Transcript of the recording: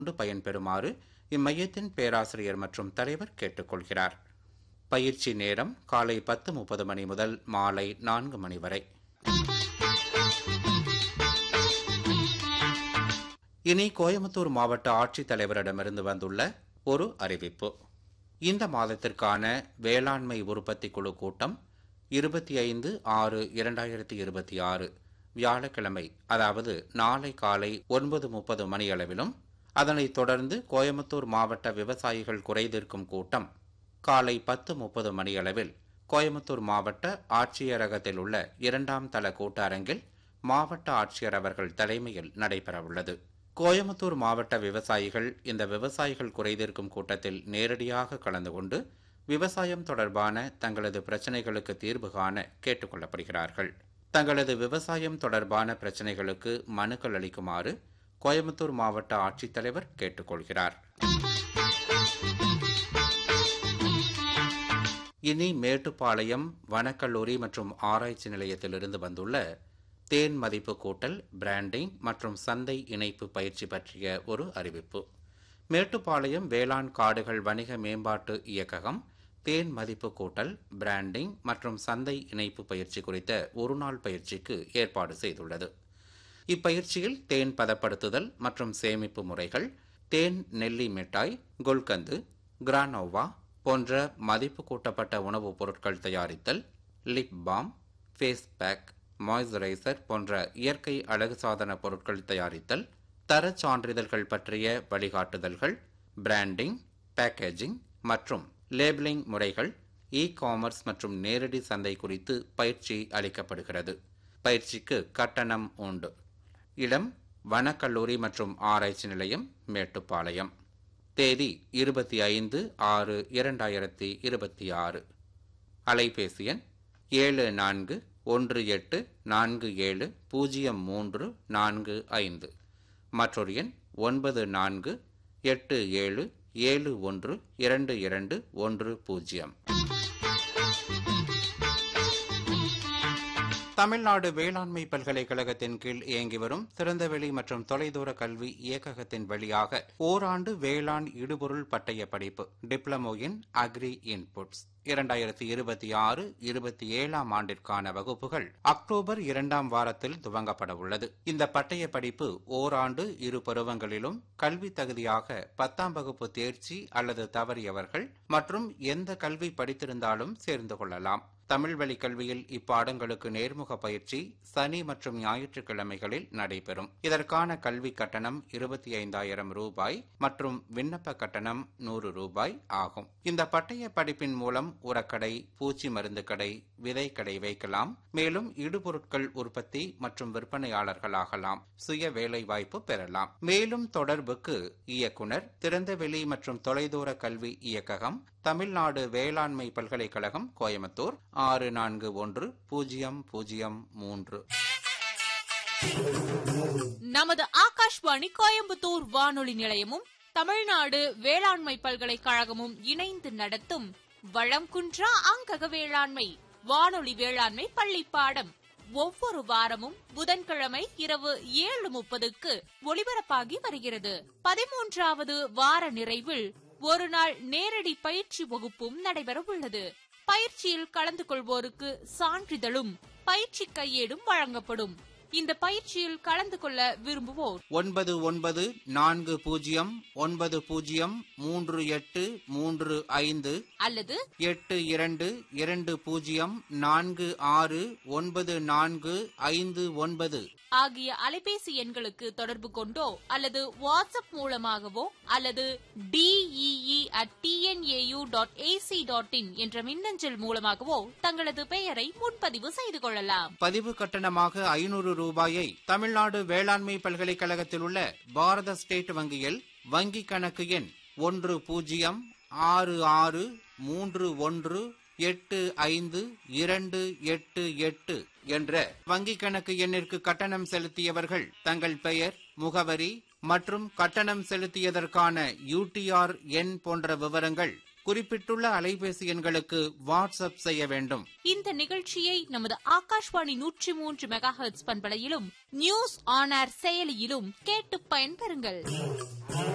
பயன்பெறுமாறு இம்மையத்தின் பேராசிரியர் மற்றும் தலைவர் கேட்டுக்கொள்கிறார். பயிற்சி நேரம் காலை 10:30 மணி முதல் மாலை 4 மணி வரை. இனி கோயம்புத்தூர் மாவட்ட ஆட்சித்தலைவரிடமிருந்து வந்துள்ள ஒரு அறிவிப்பு. இந்த மாதத்திற்கான வேளாண்மை உற்பத்தி குழு கூட்டம் 25/6/2026 வியாழக்கிழமை, அதாவது நாளை காலை 9:30 மணியளவிலும், அதனைத் தொடர்ந்து கோயம்புத்தூர் மாவட்ட விவசாயிகள் குறைதீர்க்கும் கூட்டம் காலை 10:30 மணியளவில் கோயம்புத்தூர் மாவட்ட ஆட்சியரகத்தில் உள்ள 2ஆம் தள கூட்டரங்கில் மாவட்ட ஆட்சியர் அவர்கள் தலைமையில் நடைபெறவுள்ளது. கோயம்புத்தூர் மாவட்ட விவசாயிகள் இந்த விவசாயிகள் குறைதீர்க்கும் கூட்டத்தில் நேரடியாக கலந்து கொண்டு விவசாயம் தொடர்பான தங்களது பிரச்சினைகளுக்கு தீர்வு காண கேட்டுக் கொள்ளப்படுகிறார்கள். தங்களது விவசாயம் தொடர்பான பிரச்சினைகளுக்கு மனுக்கள் அளிக்குமாறு கோயம்புத்தூர் மாவட்ட ஆட்சித்தலைவர் கேட்டுக்கொள்கிறார். இனி மேட்டுப்பாளையம் வனக்கல்லூரி மற்றும் ஆராய்ச்சி நிலையத்திலிருந்து வந்துள்ள தேன் மதிப்பு கூட்டல், பிராண்டிங் மற்றும் சந்தை இணைப்பு பயிற்சி பற்றிய ஒரு அறிவிப்பு. மேட்டுப்பாளையம் வேளாண் காடுகள் வணிக மேம்பாட்டு இயக்ககம் தேன் மதிப்பு கூட்டல், பிராண்டிங் மற்றும் சந்தை இணைப்பு பயிற்சி குறித்த ஒருநாள் பயிற்சிக்கு ஏற்பாடு செய்துள்ளது. இப்பயிற்சியில் தேன் பதப்படுத்துதல் மற்றும் சேமிப்பு முறைகள், தேன் நெல்லி மிட்டாய், குல்கந்து, கிரானோவா போன்ற மதிப்பு கூட்டப்பட்ட உணவுப் பொருட்கள் தயாரித்தல், lip balm, face pack, moisturiser போன்ற இயற்கை அழகு சாதன பொருட்கள் தயாரித்தல், தரச் சான்றிதழ்கள் பற்றிய வழிகாட்டுதல்கள், பிராண்டிங், பேக்கேஜிங் மற்றும் லேபிளிங் முறைகள், இ-காமர்ஸ் மற்றும் நேரடி சந்தை குறித்து பயிற்சி அளிக்கப்படுகிறது. பயிற்சிக்கு கட்டணம் உண்டு. இடம் வனக்கல்லூரி மற்றும் ஆராய்ச்சி நிலையம், மேட்டுப்பாளையம். தேதி 25/6/2026. அலைபேசி எண் 7418470345. மற்றொரு எண் 9487712210. தமிழ்நாடு வேளாண்மை பல்கலைக்கழகத்தின் கீழ் இயங்கி வரும் திறந்தவெளி மற்றும் தொலைதூர கல்வி இயக்ககத்தின் வழியாக ஓராண்டு வேளாண் இடுபொருள் பட்டய படிப்பு டிப்ளமோ இன் அக்ரி இன்புட்ஸ் 2026-27 ஆண்டிற்கான வகுப்புகள் அக்டோபர் 2ஆம் வாரத்தில் துவங்கப்பட உள்ளது. இந்த பட்டய படிப்பு ஓராண்டு இரு பருவங்களிலும் கல்வி தகுதியாக 10ஆம் வகுப்பு தேர்ச்சி அல்லது தவறியவர்கள் மற்றும் எந்த கல்வி படித்திருந்தாலும் சேர்ந்து கொள்ளலாம். தமிழ் வழி கல்வியில் இப்பாடங்களுக்கு நேர்முக பயிற்சி சனி மற்றும் ஞாயிற்றுக்கிழமைகளில் நடைபெறும். இதற்கான கல்வி கட்டணம் ரூபாய் 25,000 மற்றும் விண்ணப்ப கட்டணம் ரூபாய் 100 ஆகும். இந்த பட்டய படிப்பின் மூலம் உரக்கடை, பூச்சி மருந்து கடை, விதை கடை வைக்கலாம். மேலும் இடுபொருட்கள் உற்பத்தி மற்றும் விற்பனையாளர்களாகலாம். சுய வேலை வாய்ப்பு பெறலாம். மேலும் தொடர்புக்கு இயக்குனர், திறந்தவெளி மற்றும் தொலைதூர கல்வி இயக்ககம், தமிழ்நாடு வேளாண்மை பல்கலைக்கழகம், கோயம்புத்தூர் 641003. நமது ஆகாஷ்வாணி கோயம்புத்தூர் வானொலி நிலையமும் தமிழ்நாடு வேளாண்மை பல்கலைக்கழகமும் இணைந்து நடத்தும் வளம் குன்றா அங்கக வேளாண்மை வானொலி வேளாண்மை பள்ளி பாடம் ஒவ்வொரு வாரமும் புதன்கிழமை இரவு 7:30க்கு ஒலிபரப்பாகி வருகிறது. 13வது வார நிறைவில் ஒரு நாள் நேரடி பயிற்சி வகுப்பும் நடைபெற உள்ளது. பயிற்சியில் கலந்து கொள்வோருக்கு சான்றிதழும் பயிற்சி கையேடும் வழங்கப்படும். இந்த பயிற்சியில் கலந்து கொள்ள விரும்புவோர் 9990903835 அல்லது 8220469459 ஆகிய அலைபேசி எண்களுக்கு தொடர்பு கொண்டோ அல்லது வாட்ஸ்அப் மூலமாகவோ அல்லது DEE@tnau.ac.in என்ற மின்னஞ்சல் மூலமாகவோ தங்களது பெயரை முன்பதிவு செய்து கொள்ளலாம். பதிவு கட்டணமாக 500 ரூபாயை தமிழ்நாடு வேளாண்மை பல்கலைக்கழகத்தில் உள்ள பாரத ஸ்டேட் வங்கியில் வங்கி கணக்கு எண் 106631852888 என்ற வங்கி கணக்கு எண்ணிற்கு கட்டணம் செலுத்தியவர்கள் தங்கள் பெயர், முகவரி மற்றும் கட்டணம் செலுத்தியதற்கான UTR எண் போன்ற விவரங்கள் குறிப்பிட்டுள்ள அலைபேசி எண்களுக்கு வாட்ஸ்அப் செய்ய வேண்டும். இந்த நிகழ்ச்சியை நமது Akashvani 103 megahertz பண்பலையிலும் news on air செயலியிலும் கேட்டு பயன்பெறுங்கள்.